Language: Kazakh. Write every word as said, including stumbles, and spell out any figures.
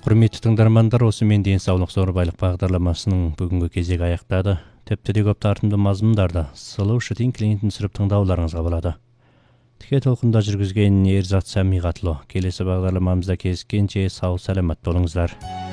Құрметті тыңдармандар, осымен денсаулық зор байлық бағдарламасының бүгінгі кезегі аяқтады. Тіпті де көп тартымды мазмұндарды Сұлу Шытин клиентін түсіріп тыңдауларыңызға болады. Тіке толқында жүргізген Ерзат Сәмиғатлы. Келесі бағдарламамызда кездескенше сау саламат болыңыздар.